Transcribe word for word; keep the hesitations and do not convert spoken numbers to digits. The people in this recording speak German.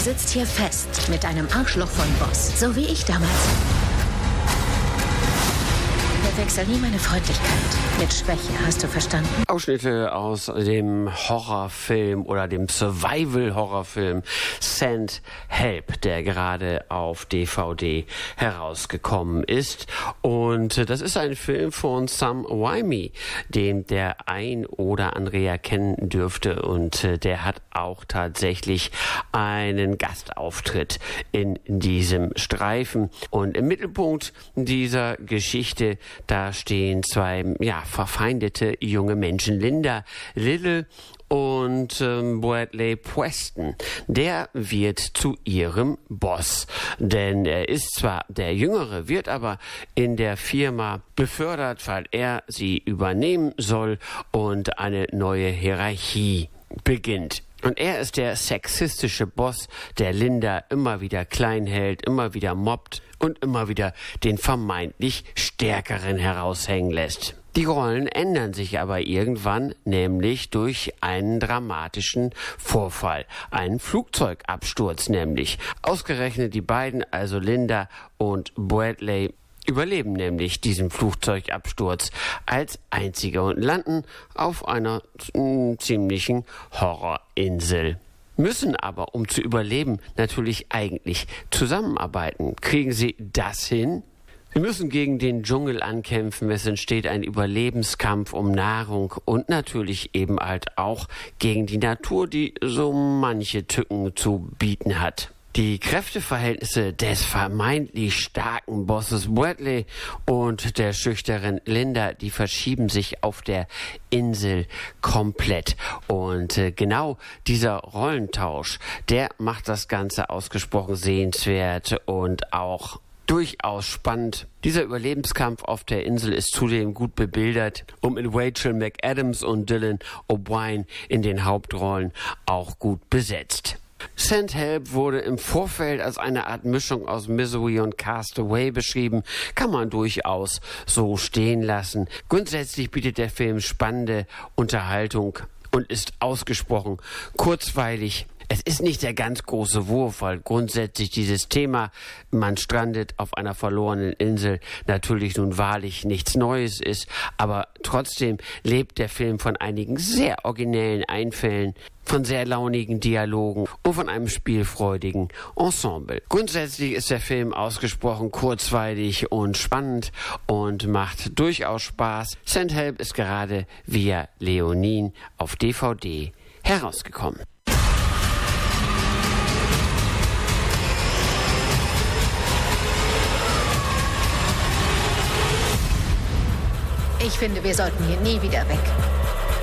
sitzt hier fest mit einem Arschloch von Boss, so wie ich damals. Verwechsel nie meine Freundlichkeit mit Schwäche, hast du verstanden? Ausschnitte aus dem Horrorfilm oder dem Survival-Horrorfilm Send Help, der gerade auf D V D herausgekommen ist. Und das ist ein Film von Sam Raimi, den der ein oder andere ja kennen dürfte. Und der hat auch tatsächlich einen Gastauftritt in diesem Streifen. Und im Mittelpunkt dieser Geschichte, da stehen zwei, ja, verfeindete junge Menschen, Linda Little und ähm, Bradley Preston. Der wird zu ihrem Boss, denn er ist zwar der Jüngere, wird aber in der Firma befördert, weil er sie übernehmen soll und eine neue Hierarchie beginnt. Und er ist der sexistische Boss, der Linda immer wieder klein hält, immer wieder mobbt und immer wieder den vermeintlich Stärkeren heraushängen lässt. Die Rollen ändern sich aber irgendwann, nämlich durch einen dramatischen Vorfall, einen Flugzeugabsturz nämlich. Ausgerechnet die beiden, also Linda und Bradley, überleben nämlich diesen Flugzeugabsturz als einzige und landen auf einer mh, ziemlichen Horrorinsel. Müssen aber, um zu überleben, natürlich eigentlich zusammenarbeiten. Kriegen sie das hin? Sie müssen gegen den Dschungel ankämpfen. Es entsteht ein Überlebenskampf um Nahrung und natürlich eben halt auch gegen die Natur, die so manche Tücken zu bieten hat. Die Kräfteverhältnisse des vermeintlich starken Bosses Bradley und der schüchternen Linda, die verschieben sich auf der Insel komplett. Und äh, genau dieser Rollentausch, der macht das Ganze ausgesprochen sehenswert und auch durchaus spannend. Dieser Überlebenskampf auf der Insel ist zudem gut bebildert und mit Rachel McAdams und Dylan O'Brien in den Hauptrollen auch gut besetzt. Send Help wurde im Vorfeld als eine Art Mischung aus Misery und Castaway beschrieben, kann man durchaus so stehen lassen. Grundsätzlich bietet der Film spannende Unterhaltung und ist ausgesprochen kurzweilig. Es ist nicht der ganz große Wurf, weil grundsätzlich dieses Thema, man strandet auf einer verlorenen Insel, natürlich nun wahrlich nichts Neues ist, aber trotzdem lebt der Film von einigen sehr originellen Einfällen, von sehr launigen Dialogen und von einem spielfreudigen Ensemble. Grundsätzlich ist der Film ausgesprochen kurzweilig und spannend und macht durchaus Spaß. Send Help ist gerade via Leonin auf D V D herausgekommen. Ich finde, wir sollten hier nie wieder weg.